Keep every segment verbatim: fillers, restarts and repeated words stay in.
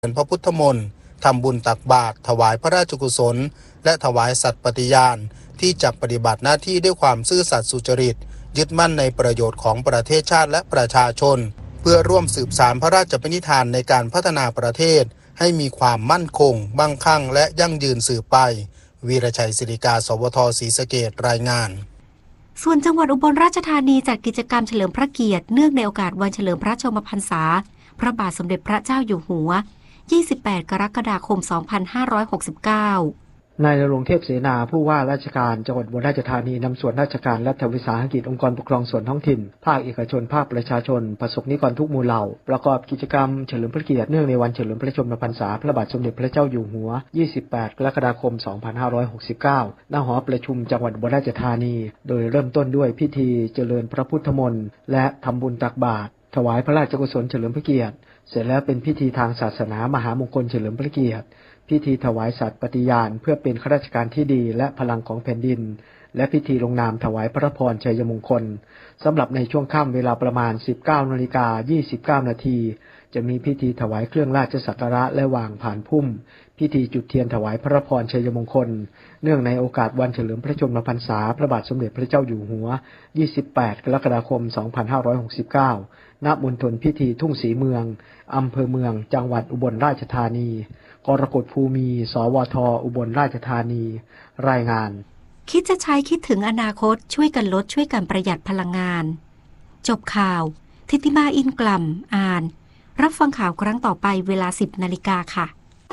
พระพุทธมนต์ทำบุญตักบาตรถวายพระราชกุศลและถวายสัตย์ปฏิญาณที่จะปฏิบัติหน้าที่ด้วยความซื่อสัตย์สุจริตยึดมั่นในประโยชน์ของประเทศชาติและประชาชนเพื่อร่วมสืบสานพระราชปณิธานในการพัฒนาประเทศให้มีความมั่นคงมั่งคั่งและยั่งยืนสืบไปวีรชัยศิริกาสวทศรีสะเกษรายงานส่วนจังหวัดอุบลราชธานีจัดกิจกรรมเฉลิมพระเกียรติเนื่องในโอกาสวันเฉลิมพระชนมพรรษาพระบาทสมเด็จพระเจ้าอยู่หัวยี่สิบแปดกรกฎาคมสองพันห้าร้อยหกสิบเก้านายณรงค์เทพเสนาผู้ว่าราชการจังหวัดอุบลราชธานีนำส่วนราชการและรัฐวิสาหกิจองค์กรปกครองส่วนท้องถิ่นภาคเอกชนภาคประชาชนประสบนิกรทุกหมู่เหล่าประกอบกิจกรรมเฉลิมพระเกียรติเนื่องในวันเฉลิมพระชนมพรรษาพระบาทสมเด็จพระเจ้าอยู่หัวยี่สิบแปดกรกฎาคมสองพันห้าร้อยหกสิบเก้าณหอประชุมจังหวัดอุบลราชธานีโดยเริ่มต้นด้วยพิธีเจริญพระพุทธมนต์และทำบุญตักบาตรถวายพระราชกุศลเฉลิมพระเกียรติเสร็จแล้วเป็นพิธีทางศาสนามหามงคลเฉลิมพระเกียรติพิธีถวายสัตย์ปฏิญาณเพื่อเป็นข้าราชการที่ดีและพลังของแผ่นดินและพิธีลงนามถวายพระพรชัยมงคลสำหรับในช่วงค่ำเวลาประมาณ สิบเก้านาฬิกายี่สิบเก้านาทีจะมีพิธีถวายเครื่องราชสักการะและวางผ่านพุ่มพิธีจุดเทียนถวายพระพรชัยมงคลเนื่องในโอกาสวันเฉลิมพระชนมพรรษาพระบาทสมเด็จพระเจ้าอยู่หัวยี่สิบแปดกรกฎาคมสองพันห้าร้อยหกสิบเก้าณมณฑลพิธีทุ่งศรีเมืองอำเภอเมืองจังหวัดอุบลราชธานีกรกฎภูมิสวทอุบลราชธานีรายงานคิดจะใช้คิดถึงอนาคตช่วยกันลดช่วยกันประหยัดพลังงานจบข่าวทิติมาอินกล่ำอ่านรับฟังข่าวครั้งต่อไปเวลา สิบนาฬิกาค่ะ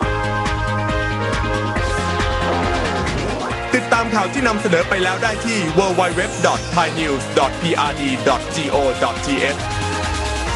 ติดตามข่าวที่นำเสนอไปแล้วได้ที่ ดับเบิลยู ดับเบิลยู ดับเบิลยู ดอท ไทยนิวส์ ดอท พี อาร์ ดี ดอท โก ดอท ที เอช